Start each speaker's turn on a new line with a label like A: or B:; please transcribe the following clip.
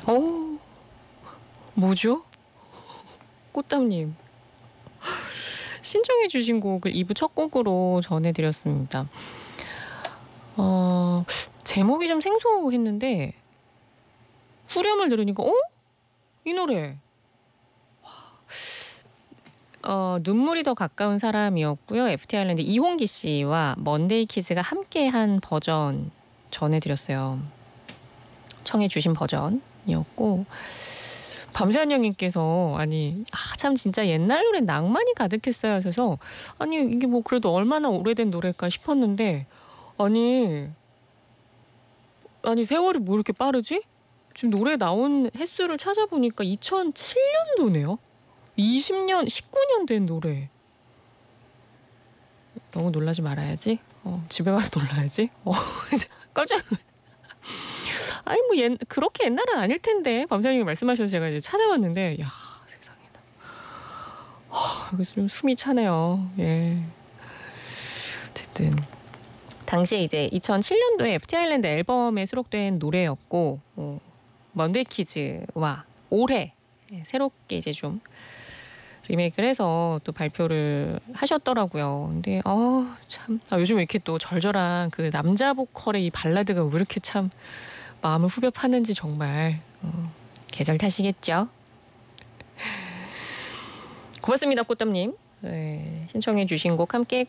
A: 어 뭐죠? 꽃담님 신청해 주신 곡을 2부 첫 곡으로 전해드렸습니다. 어 제목이 좀 생소했는데 후렴을 들으니까 이 노래. 눈물이 더 가까운 사람이었고요. FT 아일랜드 이홍기 씨와 먼데이 키즈가 함께한 버전 전해드렸어요. 청해 주신 버전이었고 밤새한 형님께서 아니 참 진짜 옛날 노래는 낭만이 가득했어요 하셔서 아니 이게 뭐 그래도 얼마나 오래된 노래일까 싶었는데 아니 세월이 뭐 이렇게 빠르지? 지금 노래 나온 횟수를 찾아보니까 2007년도네요. 20년, 19년 된 노래. 너무 놀라지 말아야지. 집에 가서 놀라야지. 깜짝 아니 뭐 그렇게 옛날은 아닐 텐데 밤사님이 말씀하셔서 제가 이제 찾아봤는데 야 세상에나 여기서 좀 숨이 차네요. 예. 어쨌든 당시에 이제 2007년도에 FT 아일랜드 앨범에 수록된 노래였고 먼데이 키즈와 올해 새롭게 이제 좀 리메이크를 해서 또 발표를 하셨더라고요. 근데 참 요즘 왜 이렇게 또 절절한 그 남자 보컬의 이 발라드가 왜 이렇게 참 마음을 후벼 파는지 정말 계절 탓이겠죠. 고맙습니다, 꽃담님. 네, 신청해 주신 곡 함께